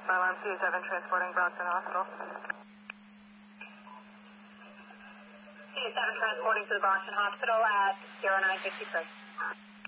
I'm C7 transporting Brockton Hospital. C7 transporting to the Brockton Hospital at 0953.